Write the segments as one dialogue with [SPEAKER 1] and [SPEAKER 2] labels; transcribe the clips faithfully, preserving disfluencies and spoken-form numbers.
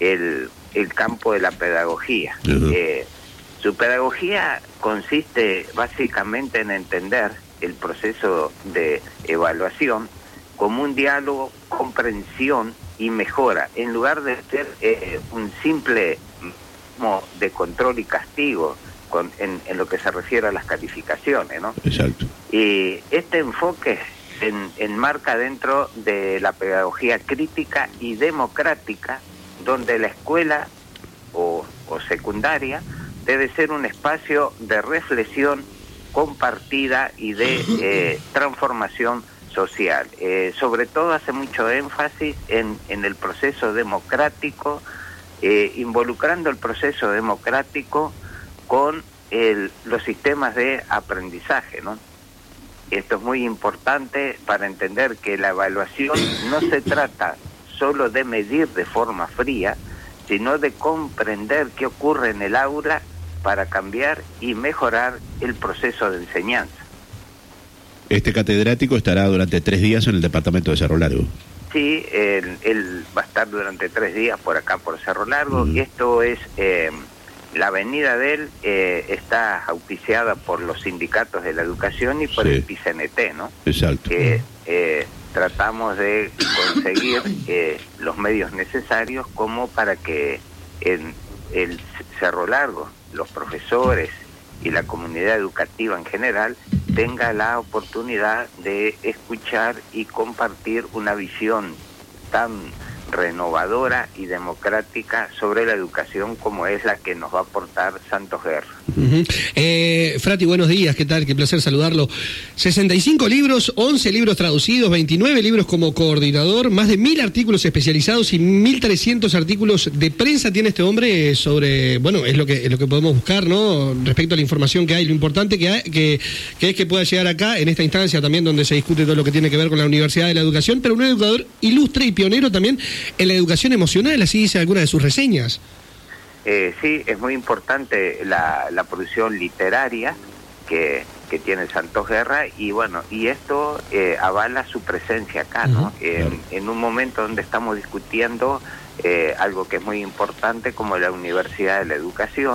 [SPEAKER 1] el, el campo de la pedagogía. Uh-huh. Eh, su pedagogía consiste básicamente en entender el proceso de evaluación como un diálogo, comprensión y mejora, en lugar de ser eh, un simple mecanismo de control y castigo con, en, en lo que se refiere a las calificaciones, ¿no?
[SPEAKER 2] Exacto.
[SPEAKER 1] Y este enfoque en, enmarca dentro de la pedagogía crítica y democrática, donde la escuela o, o secundaria debe ser un espacio de reflexión compartida y de eh, transformación social. Eh, sobre todo hace mucho énfasis en, en el proceso democrático, eh, involucrando el proceso democrático con el, los sistemas de aprendizaje, ¿no? Esto es muy importante para entender que la evaluación no se trata solo de medir de forma fría, sino de comprender qué ocurre en el aula para cambiar y mejorar el proceso de enseñanza.
[SPEAKER 2] Este catedrático estará durante tres días en el departamento de Cerro Largo.
[SPEAKER 1] Sí, él, él va a estar durante tres días por acá, por Cerro Largo, uh-huh. y esto es, eh, la venida de él eh, está auspiciada por los sindicatos de la educación y por sí. el P I C N T, ¿no?
[SPEAKER 2] Exacto.
[SPEAKER 1] Que eh, tratamos de conseguir eh, los medios necesarios como para que en el Cerro Largo, los profesores y la comunidad educativa en general tenga la oportunidad de escuchar y compartir una visión tan renovadora y democrática sobre la educación como es la que nos va a aportar Santos Guerra.
[SPEAKER 3] Uh-huh. eh, Frati, buenos días, ¿qué tal? Qué placer saludarlo. sesenta y cinco libros, once libros traducidos, veintinueve libros como coordinador, más de mil artículos especializados y mil trescientos artículos de prensa tiene este hombre sobre, bueno, es lo que es lo que podemos buscar, ¿no? Respecto a la información que hay, lo importante que, hay, que, que es que pueda llegar acá, en esta instancia también donde se discute todo lo que tiene que ver con la Universidad de la Educación, pero un educador ilustre y pionero también en la educación emocional, así dice alguna de sus reseñas.
[SPEAKER 1] Eh, sí, es muy importante la, la producción literaria que, que tiene Santos Guerra y bueno, y esto eh, avala su presencia acá, ¿no? Uh-huh. En, en un momento donde estamos discutiendo eh, algo que es muy importante como la Universidad de la Educación,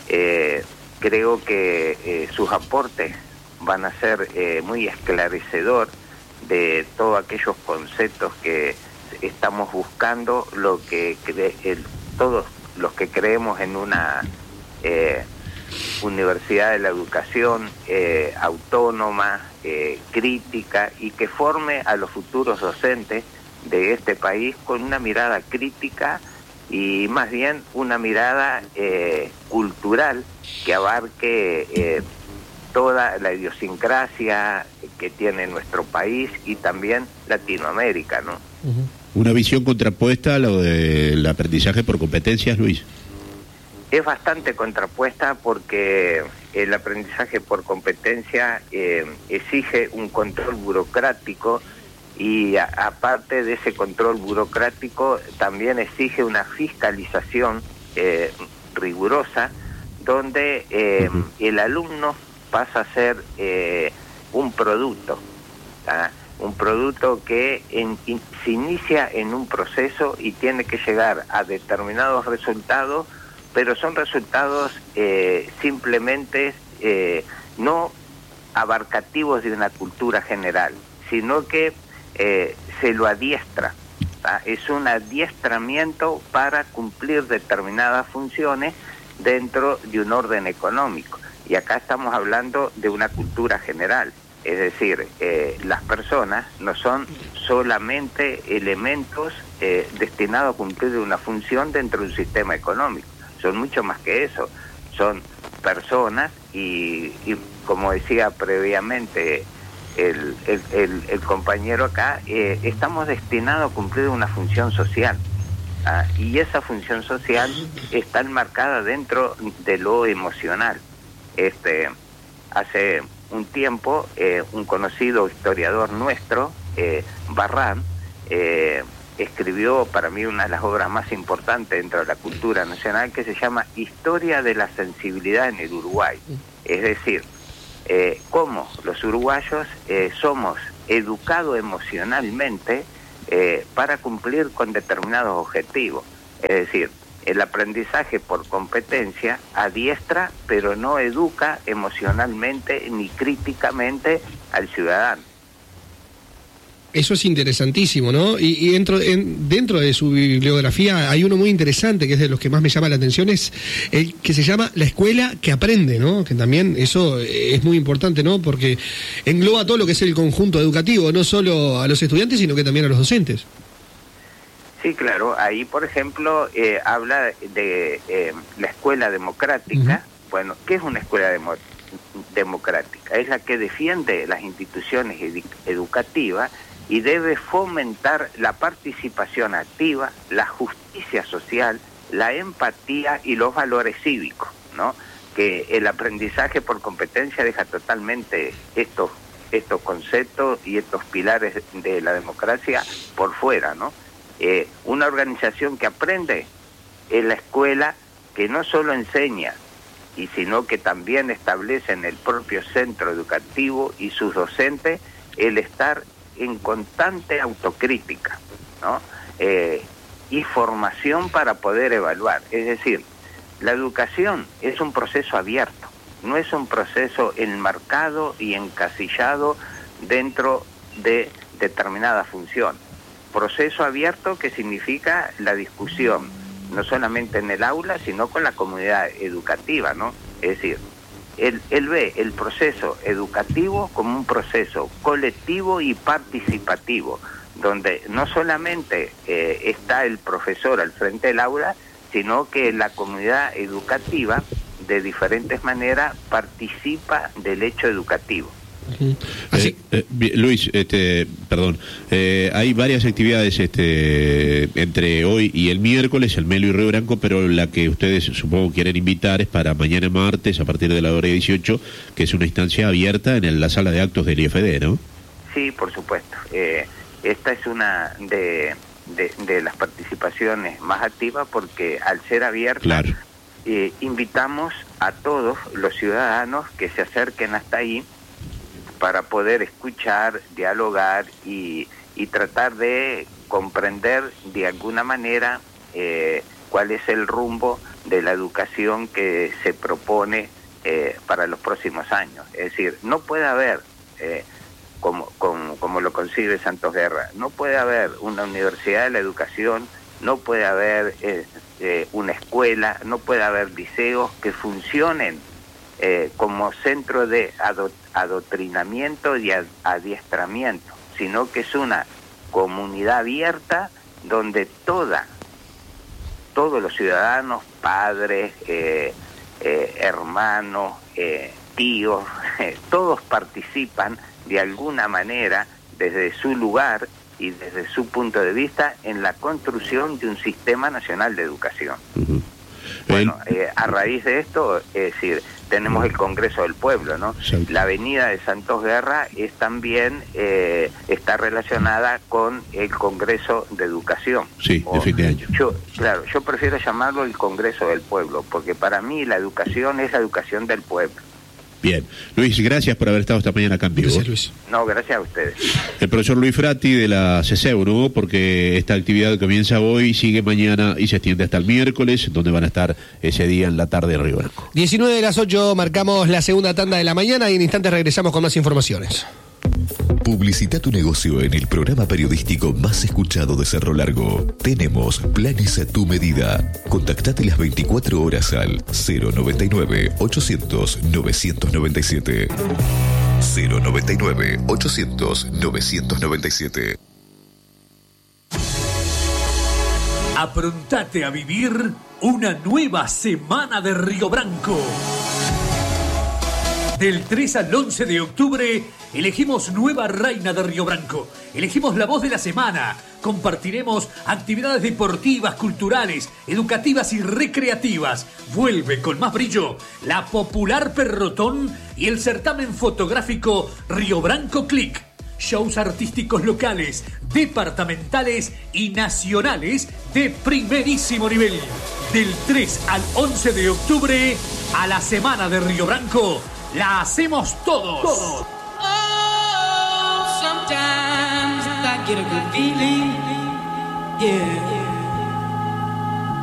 [SPEAKER 1] eh, creo que eh, sus aportes van a ser eh, muy esclarecedor de todos aquellos conceptos que estamos buscando, lo que cre- el, todos los que creemos en una eh, universidad de la educación eh, autónoma, eh, crítica y que forme a los futuros docentes de este país con una mirada crítica y más bien una mirada eh, cultural que abarque eh, toda la idiosincrasia que tiene nuestro país y también Latinoamérica, ¿no?
[SPEAKER 2] Uh-huh. Una visión contrapuesta a lo del aprendizaje por competencias, Luis.
[SPEAKER 1] Es bastante contrapuesta porque el aprendizaje por competencia eh, exige un control burocrático y a, aparte de ese control burocrático también exige una fiscalización eh, rigurosa donde eh, uh-huh. el alumno pasa a ser eh, un producto, ¿tá? Un producto que en, in, se inicia en un proceso y tiene que llegar a determinados resultados, pero son resultados eh, simplemente eh, no abarcativos de una cultura general, sino que eh, se lo adiestra, ¿tá? Es un adiestramiento para cumplir determinadas funciones dentro de un orden económico. Y acá estamos hablando de una cultura general. Es decir, eh, las personas no son solamente elementos eh, destinados a cumplir una función dentro de un sistema económico, son mucho más que eso, son personas y, y como decía previamente el, el, el, el compañero acá, eh, estamos destinados a cumplir una función social, ¿ah? Y esa función social está enmarcada dentro de lo emocional. Este, hace un tiempo, eh, un conocido historiador nuestro, eh, Barran, eh, escribió para mí una de las obras más importantes dentro de la cultura nacional que se llama Historia de la Sensibilidad en el Uruguay. Es decir, eh, cómo los uruguayos eh, somos educados emocionalmente eh, para cumplir con determinados objetivos. Es decir, el aprendizaje por competencia adiestra, pero no educa emocionalmente ni críticamente al ciudadano.
[SPEAKER 3] Eso es interesantísimo, ¿no? Y, y dentro, en, dentro de su bibliografía hay uno muy interesante, que es de los que más me llama la atención, es el que se llama La Escuela que Aprende, ¿no? Que también eso es muy importante, ¿no? Porque engloba todo lo que es el conjunto educativo, no solo a los estudiantes, sino que también a los docentes.
[SPEAKER 1] Sí, claro. Ahí, por ejemplo, eh, habla de eh, la escuela democrática. Uh-huh. Bueno, ¿qué es una escuela demo- democrática? Es la que defiende las instituciones edu- educativas y debe fomentar la participación activa, la justicia social, la empatía y los valores cívicos, ¿no? Que el aprendizaje por competencia deja totalmente estos, estos conceptos y estos pilares de la democracia por fuera, ¿no? Eh, una organización que aprende es la escuela que no solo enseña, y sino que también establece en el propio centro educativo y sus docentes el estar en constante autocrítica, ¿no? Eh, y formación para poder evaluar. Es decir, la educación es un proceso abierto, no es un proceso enmarcado y encasillado dentro de determinada función. Proceso abierto que significa la discusión, no solamente en el aula, sino con la comunidad educativa, ¿no? Es decir, Él, él ve el proceso educativo como un proceso colectivo y participativo, donde no solamente eh, está el profesor al frente del aula, sino que la comunidad educativa de diferentes maneras participa del hecho educativo.
[SPEAKER 2] Uh-huh. Así, eh, eh, Luis, este, perdón, eh, hay varias actividades este, entre hoy y el miércoles, el Melo y Río Branco, pero la que ustedes supongo quieren invitar es para mañana martes a partir de la hora dieciocho, que es una instancia abierta en el, la sala de actos del I F D, ¿no?
[SPEAKER 1] Sí, por supuesto. Eh, esta es una de, de, de las participaciones más activas porque al ser abierta, claro. eh, invitamos a todos los ciudadanos que se acerquen hasta ahí para poder escuchar, dialogar y, y tratar de comprender de alguna manera eh, cuál es el rumbo de la educación que se propone eh, para los próximos años. Es decir, no puede haber, eh, como, como, como lo concibe Santos Guerra, no puede haber una universidad de la educación, no puede haber eh, eh, una escuela, no puede haber liceos que funcionen Eh, como centro de ado- adoctrinamiento y ad- adiestramiento, sino que es una comunidad abierta donde toda, todos los ciudadanos, padres, eh, eh, hermanos, eh, tíos, eh, todos participan de alguna manera desde su lugar y desde su punto de vista en la construcción de un sistema nacional de educación. Uh-huh. Bueno, eh, a raíz de esto, es decir, tenemos el Congreso del Pueblo, ¿no? Sí. La avenida de Santos Guerra es también, eh, está relacionada con el Congreso de Educación.
[SPEAKER 2] Sí, o, de fin de año.
[SPEAKER 1] Yo, claro, yo prefiero llamarlo el Congreso del Pueblo, porque para mí la educación es la educación del pueblo.
[SPEAKER 2] Bien. Luis, gracias por haber estado esta mañana acá en vivo.
[SPEAKER 3] Gracias, Luis.
[SPEAKER 1] No, gracias a ustedes.
[SPEAKER 2] El profesor Luis Frati de la C C U, ¿no? Porque esta actividad comienza hoy, sigue mañana y se extiende hasta el miércoles, donde van a estar ese día en la tarde en Río Branco.
[SPEAKER 3] diecinueve de las ocho, marcamos la segunda tanda de la mañana y en instantes regresamos con más informaciones.
[SPEAKER 4] Publicita tu negocio en el programa periodístico más escuchado de Cerro Largo. Tenemos planes a tu medida. Contactate las veinticuatro horas al cero noventa y nueve, ochocientos, novecientos noventa y siete. cero noventa y nueve, ochocientos, novecientos noventa y siete.
[SPEAKER 5] Aprontate a vivir una nueva semana de Río Branco. Del tres al once de octubre, elegimos nueva reina de Río Branco. Elegimos la voz de la semana. Compartiremos actividades deportivas, culturales, educativas y recreativas. Vuelve con más brillo la popular Perrotón y el certamen fotográfico Río Branco Click. Shows artísticos locales, departamentales y nacionales de primerísimo nivel. Del tres al once de octubre, a la semana de Río Branco, la hacemos todos. todos.
[SPEAKER 6] Oh, sometimes I get a good feeling, yeah.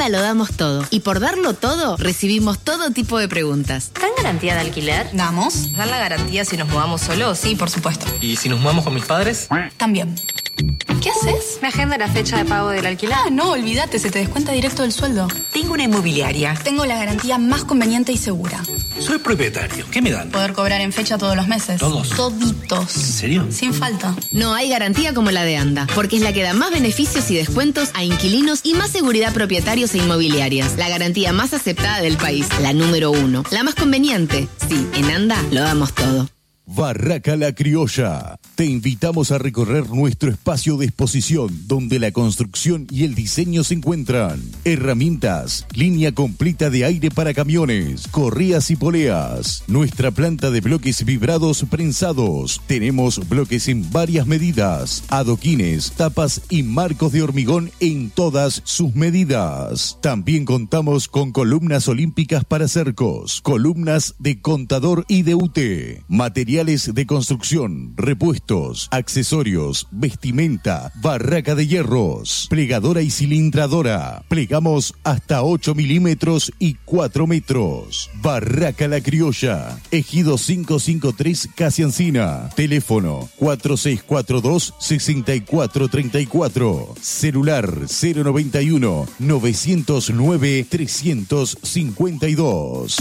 [SPEAKER 7] Anda lo damos todo. Y por darlo todo, recibimos todo tipo de preguntas.
[SPEAKER 8] ¿Dan garantía de alquiler?
[SPEAKER 9] Damos.
[SPEAKER 8] ¿Dan la garantía si nos mudamos solos?
[SPEAKER 9] Sí, por supuesto.
[SPEAKER 10] ¿Y si nos mudamos con mis padres?
[SPEAKER 9] También. ¿Qué haces?
[SPEAKER 8] Me agenda la fecha de pago del alquiler.
[SPEAKER 9] Ah, no, olvídate, se te descuenta directo del sueldo.
[SPEAKER 11] Tengo una inmobiliaria.
[SPEAKER 9] Tengo la garantía más conveniente y segura.
[SPEAKER 10] Soy propietario. ¿Qué me dan?
[SPEAKER 9] Poder cobrar en fecha todos los meses.
[SPEAKER 10] ¿Todos?
[SPEAKER 9] Toditos.
[SPEAKER 10] ¿En serio?
[SPEAKER 9] Sin falta.
[SPEAKER 7] No hay garantía como la de ANDA, porque es la que da más beneficios y descuentos a inquilinos y más seguridad a propietarios e inmobiliarias. La garantía más aceptada del país, la número uno. La más conveniente. Sí, en ANDA lo damos todo.
[SPEAKER 12] Barraca La Criolla. Te invitamos a recorrer nuestro espacio de exposición donde la construcción y el diseño se encuentran. Herramientas, línea completa de aire para camiones, correas y poleas. Nuestra planta de bloques vibrados prensados. Tenemos bloques en varias medidas, adoquines, tapas y marcos de hormigón en todas sus medidas. También contamos con columnas olímpicas para cercos, columnas de contador y de U T, materiales de construcción, repuestos, accesorios, vestimenta, barraca de hierros, plegadora y cilindradora. Plegamos hasta ocho milímetros y cuatro metros. Barraca La Criolla, Ejido quinientos cincuenta y tres, Casi Encina. Teléfono cuatro seis cuatro dos, seis cuatro tres cuatro. Celular cero noventa y uno, novecientos nueve, trescientos cincuenta y dos.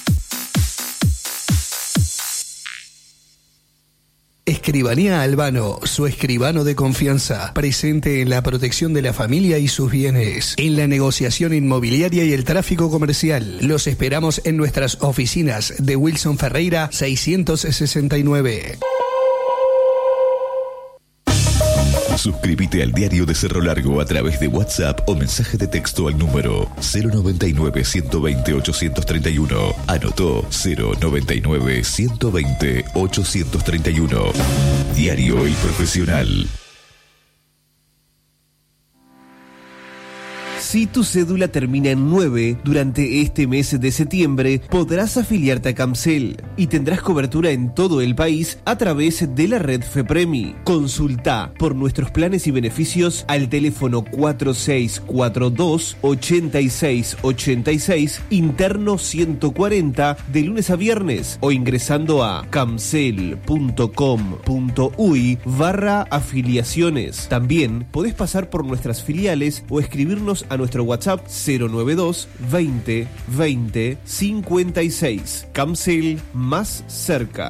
[SPEAKER 3] Escribanía Albano, su escribano de confianza, presente en la protección de la familia y sus bienes, en la negociación inmobiliaria y el tráfico comercial. Los esperamos en nuestras oficinas de Wilson Ferreira seiscientos sesenta y nueve.
[SPEAKER 4] Suscríbete al Diario de Cerro Largo a través de WhatsApp o mensaje de texto al número cero noventa y nueve, ciento veinte, ochocientos treinta y uno. Anotó cero noventa y nueve, ciento veinte, ochocientos treinta y uno. Diario El Profesional.
[SPEAKER 13] Si tu cédula termina en nueve, durante este mes de septiembre podrás afiliarte a Camcel y tendrás cobertura en todo el país a través de la red FEPREMI. Consulta por nuestros planes y beneficios al teléfono cuatro seis cuatro dos, ocho seis ocho seis, interno ciento cuarenta, de lunes a viernes, o ingresando a camcel punto com punto uy barra afiliaciones. También podés pasar por nuestras filiales o escribirnos a nuestro WhatsApp cero noventa y dos, veinte, veinte, cincuenta y seis. Camcel, más cerca.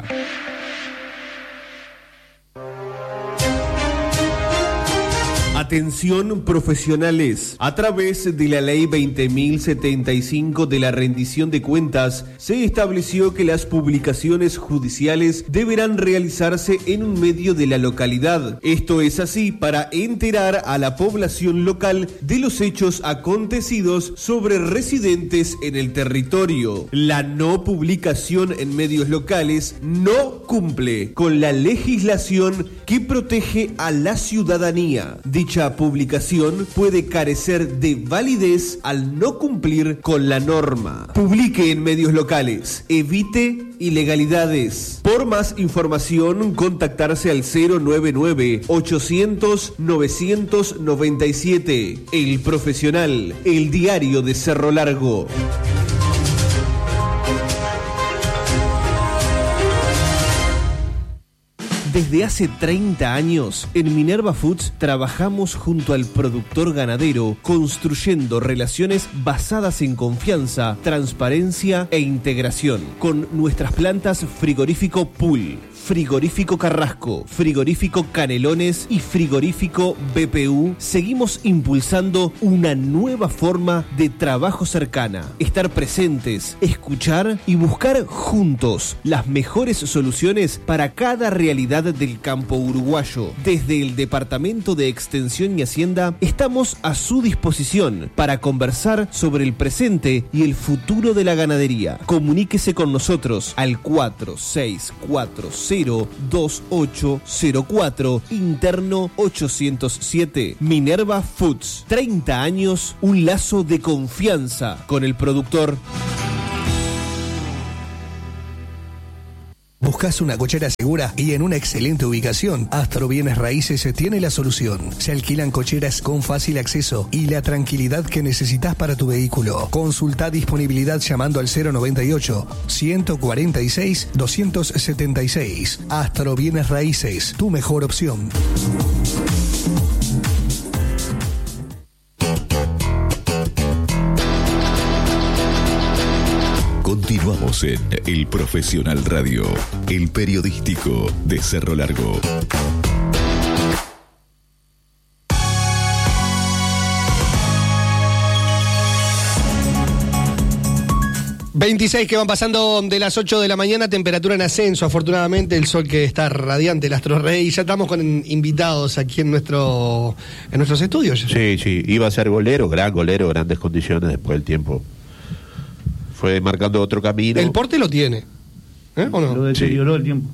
[SPEAKER 13] Atención profesionales. A través de la ley veinte mil setenta y cinco de la rendición de cuentas, se estableció que las publicaciones judiciales deberán realizarse en un medio de la localidad. Esto es así para enterar a la población local de los hechos acontecidos sobre residentes en el territorio. La no publicación en medios locales no cumple con la legislación que protege a la ciudadanía. Dicha publicación puede carecer de validez al no cumplir con la norma. Publique en medios locales. Evite ilegalidades. Por más información, contactarse al cero noventa y nueve, ochocientos, novecientos noventa y siete. El Profesional, el diario de Cerro Largo. Desde hace treinta años, en Minerva Foods trabajamos junto al productor ganadero, construyendo relaciones basadas en confianza, transparencia e integración. Con nuestras plantas Frigorífico Pool, Frigorífico Carrasco, Frigorífico Canelones y Frigorífico B P U, seguimos impulsando una nueva forma de trabajo cercana. Estar presentes, escuchar y buscar juntos las mejores soluciones para cada realidad del campo uruguayo. Desde el Departamento de Extensión y Hacienda estamos a su disposición para conversar sobre el presente y el futuro de la ganadería. Comuníquese con nosotros al cuatro seis cuatro cero, dos ocho cero cuatro, interno ochocientos siete. Minerva Foods, treinta años, un lazo de confianza con el productor.
[SPEAKER 11] ¿Buscas una cochera segura y en una excelente ubicación? Astro Bienes Raíces tiene la solución. Se alquilan cocheras con fácil acceso y la tranquilidad que necesitas para tu vehículo. Consulta disponibilidad llamando al cero noventa y ocho, ciento cuarenta y seis, doscientos setenta y seis. Astro Bienes Raíces, tu mejor opción.
[SPEAKER 4] Continuamos en El Profesional Radio, el periodístico de Cerro Largo.
[SPEAKER 3] veintiséis que van pasando de las ocho de la mañana, temperatura en ascenso, afortunadamente, el sol que está radiante, el astro rey, ya estamos con invitados aquí en nuestro en nuestros estudios.
[SPEAKER 2] Sí, sí, iba a ser golero, gran golero, grandes condiciones, después del tiempo fue marcando otro camino.
[SPEAKER 3] El porte lo tiene, ¿eh? ¿O no?
[SPEAKER 14] Lo deterioró
[SPEAKER 2] Sí.
[SPEAKER 14] el tiempo.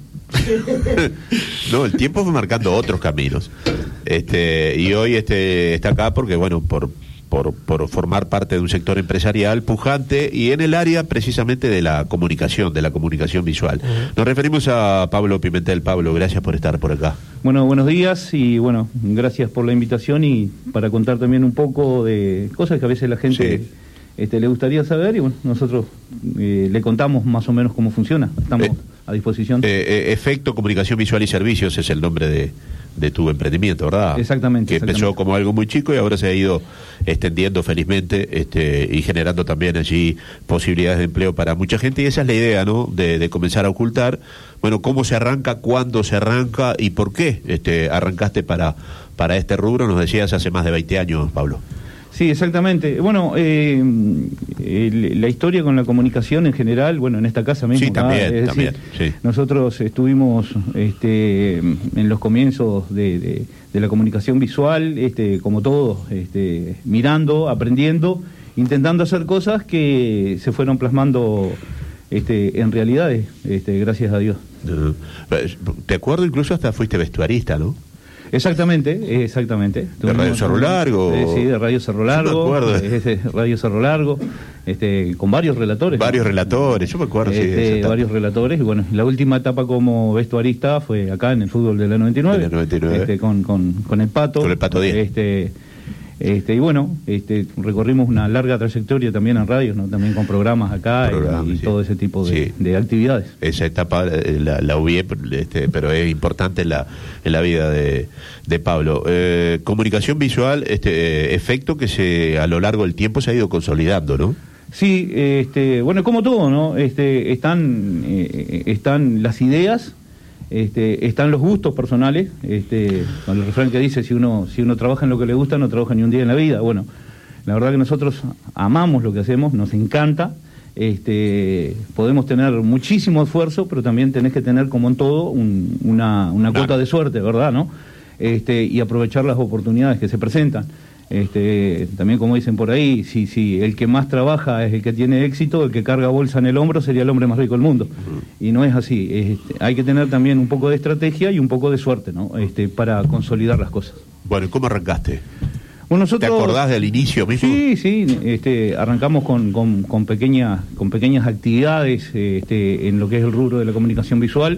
[SPEAKER 2] No, el tiempo fue marcando otros caminos. Este, y hoy este está acá porque, bueno, por Por, por formar parte de un sector empresarial pujante y en el área precisamente de la comunicación, de la comunicación visual. Uh-huh. Nos referimos a Pablo Pimentel. Pablo, gracias por estar por acá.
[SPEAKER 14] Bueno, buenos días y bueno, gracias por la invitación y para contar también un poco de cosas que a veces la gente sí. este, le gustaría saber y bueno, nosotros eh, le contamos más o menos cómo funciona. Estamos eh, a disposición.
[SPEAKER 2] Eh, eh, Efecto Comunicación Visual y Servicios es el nombre de... de tu emprendimiento, ¿verdad?
[SPEAKER 14] Exactamente.
[SPEAKER 2] Que
[SPEAKER 14] exactamente.
[SPEAKER 2] empezó como algo muy chico y ahora se ha ido extendiendo felizmente este, y generando también allí posibilidades de empleo para mucha gente y esa es la idea, ¿no? De, de comenzar a ocultar, bueno, cómo se arranca, cuándo se arranca y por qué este, arrancaste para, para este rubro, nos decías hace más de veinte años, Pablo.
[SPEAKER 14] Sí, exactamente. Bueno, eh, el, la historia con la comunicación en general, bueno, en esta casa mismo.
[SPEAKER 2] Sí, también,
[SPEAKER 14] ¿verdad? Es
[SPEAKER 2] también.
[SPEAKER 14] Decir,
[SPEAKER 2] sí.
[SPEAKER 14] Nosotros estuvimos este, en los comienzos de, de, de la comunicación visual, este, como todos, este, mirando, aprendiendo, intentando hacer cosas que se fueron plasmando este, en realidades, este, gracias a Dios.
[SPEAKER 2] Te acuerdo incluso hasta fuiste vestuarista, ¿no?
[SPEAKER 14] Exactamente, exactamente.
[SPEAKER 2] ¿De Radio Cerro Largo?
[SPEAKER 14] Eh, sí, de Radio Cerro Largo.
[SPEAKER 2] Yo me acuerdo.
[SPEAKER 14] Eh, Radio Cerro Largo, este, con varios relatores.
[SPEAKER 2] Varios ¿no? relatores, yo me acuerdo,
[SPEAKER 14] este,
[SPEAKER 2] sí.
[SPEAKER 14] Varios relatores, y bueno, la última etapa como vestuarista fue acá en el fútbol de la noventa y nueve.
[SPEAKER 2] De la noventa y nueve.
[SPEAKER 14] Este, con, con, con el Pato.
[SPEAKER 2] Con el Pato Díaz.
[SPEAKER 14] Este, este, y bueno, este, recorrimos una larga trayectoria también en radio, ¿no? También con programas acá programas, y, y sí. todo ese tipo de, sí. de actividades.
[SPEAKER 2] Esa etapa eh, la, la hubié, este, pero es importante en la, en la vida de, de Pablo. Eh, comunicación visual, este efecto que se a lo largo del tiempo se ha ido consolidando, ¿no?
[SPEAKER 14] Sí, este, bueno, como todo, ¿no? Este, están, eh, están las ideas. Este, están los gustos personales, este, con el refrán que dice, si uno, si uno trabaja en lo que le gusta, no trabaja ni un día en la vida. Bueno, la verdad que nosotros amamos lo que hacemos, nos encanta, este, podemos tener muchísimo esfuerzo, pero también tenés que tener, como en todo, un, una, una cuota de suerte, ¿verdad? ¿No? Este, y aprovechar las oportunidades que se presentan. Este, también como dicen por ahí, si, si el que más trabaja es el que tiene éxito, el que carga bolsa en el hombro sería el hombre más rico del mundo. Uh-huh. Y no es así. Este, hay que tener también un poco de estrategia y un poco de suerte, ¿no? Este, para consolidar las cosas.
[SPEAKER 2] Bueno, ¿cómo arrancaste?
[SPEAKER 14] Bueno, nosotros,
[SPEAKER 2] ¿te acordás del inicio mismo?
[SPEAKER 14] Sí, sí. Este, arrancamos con, con, con, pequeñas, con pequeñas actividades este, en lo que es el rubro de la comunicación visual.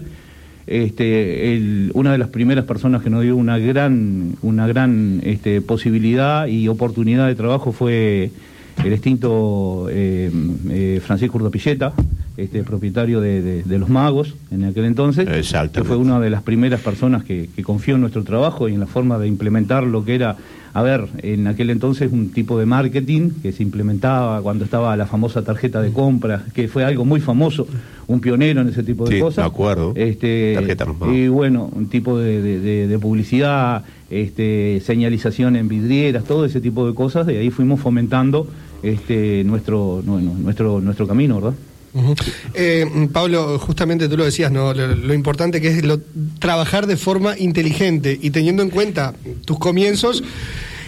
[SPEAKER 14] Este, el, una de las primeras personas que nos dio una gran una gran este, posibilidad y oportunidad de trabajo fue el extinto eh, eh, Francisco Urdapilleta, este, propietario de, de, de Los Magos en aquel entonces, que fue una de las primeras personas que, que confió en nuestro trabajo y en la forma de implementar lo que era, a ver, en aquel entonces un tipo de marketing que se implementaba cuando estaba la famosa tarjeta de compra, que fue algo muy famoso, un pionero en ese tipo de
[SPEAKER 2] sí,
[SPEAKER 14] cosas.
[SPEAKER 2] Me acuerdo.
[SPEAKER 14] Este, y bueno, un tipo de, de, de, de publicidad, este, señalización en vidrieras, todo ese tipo de cosas, de ahí fuimos fomentando este, nuestro, bueno, nuestro, nuestro camino, ¿verdad?
[SPEAKER 3] Uh-huh. eh, Pablo, justamente tú lo decías, ¿no? Lo, lo importante que es lo, trabajar de forma inteligente y teniendo en cuenta tus comienzos,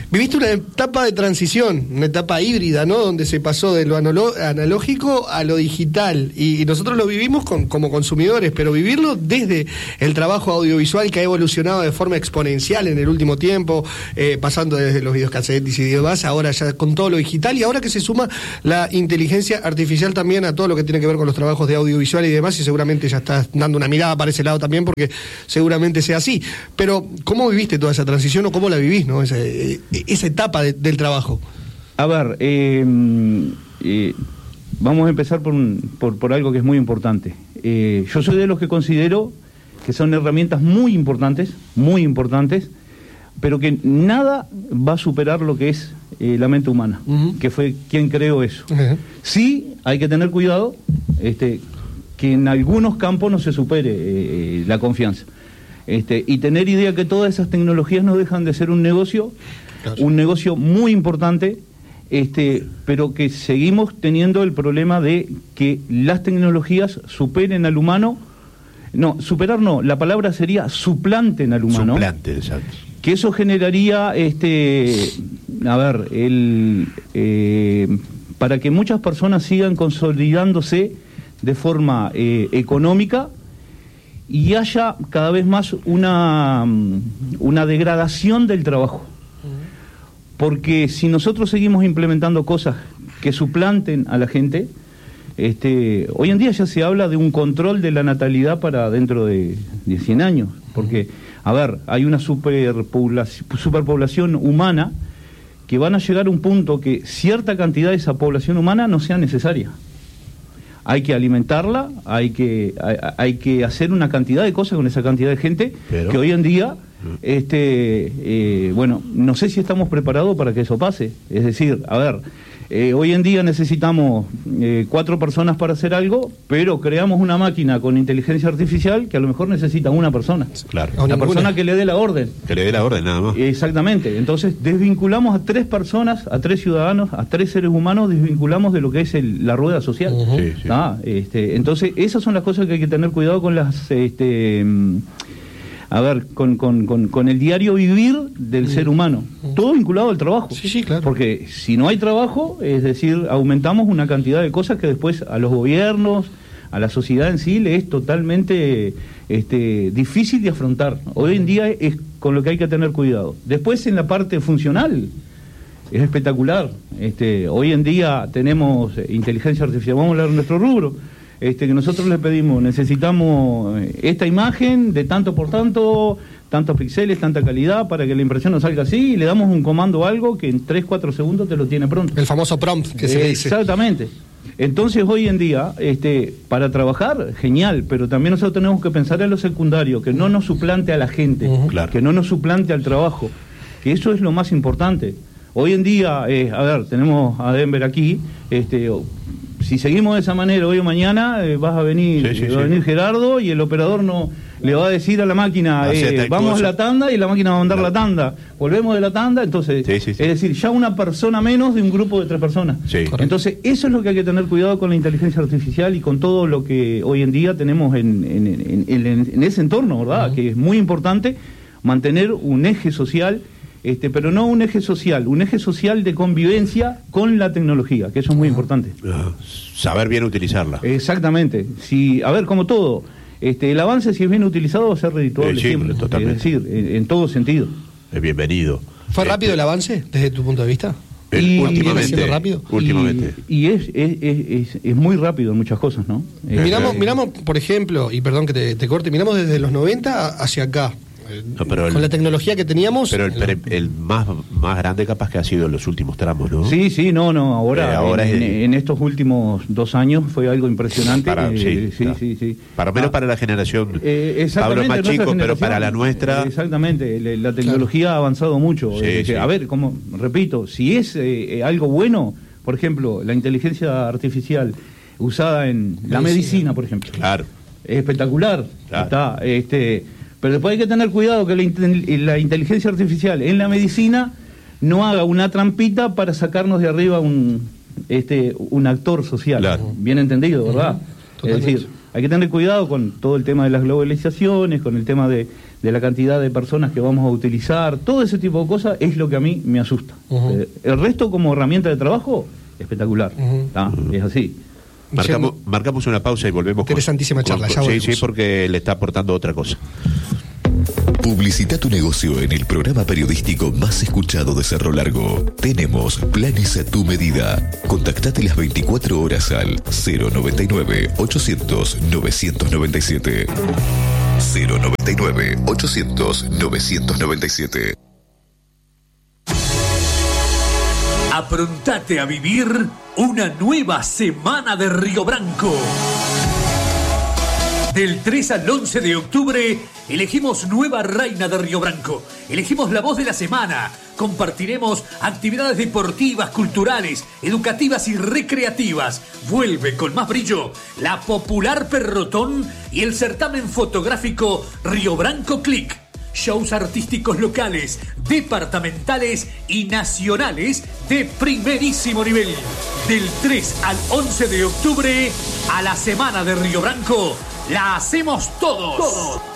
[SPEAKER 3] Viviste una etapa de transición, una etapa híbrida, ¿no? Donde se pasó de lo analo- analógico a lo digital. Y, y nosotros lo vivimos con, como consumidores, pero vivirlo desde el trabajo audiovisual que ha evolucionado de forma exponencial en el último tiempo, eh, pasando desde los videocassettes y demás, ahora ya con todo lo digital, y ahora que se suma la inteligencia artificial también a todo lo que tiene que ver con los trabajos de audiovisual y demás, y seguramente ya estás dando una mirada para ese lado también, porque seguramente sea así. Pero, ¿cómo viviste toda esa transición o cómo la vivís, no? Esa, esa etapa de, del trabajo.
[SPEAKER 14] A ver, eh, eh, vamos a empezar por, un, por, por algo que es muy importante. Eh, yo soy de los que considero que son herramientas muy importantes, muy importantes, pero que nada va a superar lo que es eh, la mente humana, uh-huh. que fue quien creó eso. Uh-huh. Sí, hay que tener cuidado, este, que en algunos campos no se supere eh, la confianza. Este, y tener idea que todas esas tecnologías no dejan de ser un negocio, claro. un negocio muy importante, este, pero que seguimos teniendo el problema de que las tecnologías superen al humano. No, superar no, la palabra sería suplanten al humano.
[SPEAKER 2] Suplanten, exacto.
[SPEAKER 14] Que eso generaría, este, a ver, el, eh, para que muchas personas sigan consolidándose de forma eh, económica, y haya cada vez más una, una degradación del trabajo. Porque si nosotros seguimos implementando cosas que suplanten a la gente, este, hoy en día ya se habla de un control de la natalidad para dentro de, de cien años. Porque, a ver, hay una superpoblación, superpoblación humana que van a llegar a un punto que cierta cantidad de esa población humana no sea necesaria. Hay que alimentarla, hay que hay, hay que hacer una cantidad de cosas con esa cantidad de gente. Pero, que hoy en día, este, eh, bueno, no sé si estamos preparados para que eso pase. Es decir, a ver, eh, hoy en día necesitamos eh, cuatro personas para hacer algo, pero creamos una máquina con inteligencia artificial que a lo mejor necesita una persona.
[SPEAKER 2] Claro.
[SPEAKER 14] La ninguna. persona que le dé la orden.
[SPEAKER 2] Que le dé la orden, nada más.
[SPEAKER 14] Exactamente. Entonces, desvinculamos a tres personas, a tres ciudadanos, a tres seres humanos, desvinculamos de lo que es el, la rueda social. Uh-huh. Sí, sí. Ah, este, entonces, esas son las cosas que hay que tener cuidado con las... Este, a ver, con, con, con, con el diario vivir del mm. ser humano. Mm. Todo vinculado al trabajo.
[SPEAKER 3] Sí, sí, claro.
[SPEAKER 14] Porque si no hay trabajo, es decir, aumentamos una cantidad de cosas que después a los gobiernos, a la sociedad en sí, le es totalmente este, difícil de afrontar. Hoy en día es con lo que hay que tener cuidado. Después, en la parte funcional, es espectacular. Este, hoy en día tenemos inteligencia artificial. Vamos a hablar de nuestro rubro. Este, que nosotros le pedimos, necesitamos esta imagen de tanto por tanto, tantos píxeles, tanta calidad, para que la impresión nos salga así, y le damos un comando o algo que en tres cuatro segundos te lo tiene pronto.
[SPEAKER 3] El famoso prompt que se
[SPEAKER 14] eh,
[SPEAKER 3] dice.
[SPEAKER 14] Exactamente. Entonces, hoy en día, este, para trabajar, genial, pero también nosotros tenemos que pensar en lo secundario, que no nos suplante a la gente, uh-huh. claro. que no nos suplante al trabajo, que eso es lo más importante. Hoy en día, eh, a ver, tenemos a Denver aquí, este... si seguimos de esa manera, hoy o mañana eh, vas a venir, sí, sí, va a venir sí. Gerardo, y el operador no le va a decir a la máquina, eh, vamos a la tanda, y la máquina va a mandar claro. la tanda. Volvemos de la tanda, entonces, sí, sí, sí. es decir, ya una persona menos de un grupo de tres personas. Sí. Entonces, eso es lo que hay que tener cuidado con la inteligencia artificial y con todo lo que hoy en día tenemos en, en, en, en, en, en ese entorno, ¿verdad? Uh-huh. Que es muy importante mantener un eje social. Este, pero no un eje social, un eje social de convivencia con la tecnología, que eso es muy uh-huh. importante.
[SPEAKER 2] Uh, saber bien utilizarla.
[SPEAKER 14] Exactamente. Si, a ver, como todo, este, el avance, si es bien utilizado, va a ser redituable
[SPEAKER 2] eh, sí,
[SPEAKER 14] siempre.
[SPEAKER 2] Totalmente.
[SPEAKER 14] Es decir, en, en todo sentido.
[SPEAKER 2] Es bienvenido.
[SPEAKER 3] ¿Fue este, rápido el avance, desde tu punto de vista?
[SPEAKER 2] El,
[SPEAKER 3] y,
[SPEAKER 2] últimamente.
[SPEAKER 3] Rápido?
[SPEAKER 14] Últimamente. Y, y es, es, es, es muy rápido en muchas cosas, ¿no?
[SPEAKER 3] Miramos, miramos, por ejemplo, y perdón que te, te corte, miramos desde los noventa hacia acá. No, pero con el, la tecnología que teníamos.
[SPEAKER 2] Pero el, el, el más más grande capaz que ha sido en los últimos tramos, ¿no?
[SPEAKER 14] Sí, sí, no, no, ahora, eh, ahora en, es, en estos últimos dos años fue algo impresionante.
[SPEAKER 2] Para,
[SPEAKER 14] eh,
[SPEAKER 2] sí,
[SPEAKER 14] sí,
[SPEAKER 2] claro.
[SPEAKER 14] sí, sí.
[SPEAKER 2] Para menos ah, para la generación.
[SPEAKER 14] Eh,
[SPEAKER 2] Pablo es más chico, pero para la nuestra.
[SPEAKER 14] Eh, exactamente, la, la tecnología claro. ha avanzado mucho. Sí, eh, sí. A ver, como repito, si es eh, algo bueno, por ejemplo, la inteligencia artificial usada en medicina. la medicina, por ejemplo.
[SPEAKER 2] Claro.
[SPEAKER 14] Es espectacular. Claro. Está, este. Pero después hay que tener cuidado que la, la inteligencia artificial en la medicina no haga una trampita para sacarnos de arriba un este un actor social. Claro. Bien entendido, ¿verdad? Uh-huh. Es decir, hay que tener cuidado con todo el tema de las globalizaciones, con el tema de, de la cantidad de personas que vamos a utilizar, todo ese tipo de cosas es lo que a mí me asusta. Uh-huh. Eh, el resto como herramienta de trabajo, espectacular. Uh-huh. ¿Ah? Es así.
[SPEAKER 2] Marcamos, marcamos una pausa y volvemos.
[SPEAKER 3] Interesantísima
[SPEAKER 2] con,
[SPEAKER 3] charla,
[SPEAKER 2] con,
[SPEAKER 3] ya
[SPEAKER 2] Sí,
[SPEAKER 3] volvemos.
[SPEAKER 2] sí, porque le está aportando otra cosa.
[SPEAKER 4] Publicita tu negocio en el programa periodístico más escuchado de Cerro Largo. Tenemos planes a tu medida. Contactate las veinticuatro horas al cero noventa y nueve, ochocientos, novecientos noventa y siete. cero noventa y nueve, ochocientos, novecientos noventa y siete.
[SPEAKER 5] Aprontate a vivir una nueva semana de Río Branco. Del tres al once de octubre, elegimos nueva reina de Río Branco. Elegimos la voz de la semana. Compartiremos actividades deportivas, culturales, educativas y recreativas. Vuelve con más brillo la popular Perrotón y el certamen fotográfico Río Branco Click. Shows artísticos locales, departamentales y nacionales de primerísimo nivel. Del tres al once de octubre, a la semana de Río Branco, la hacemos todos. todos.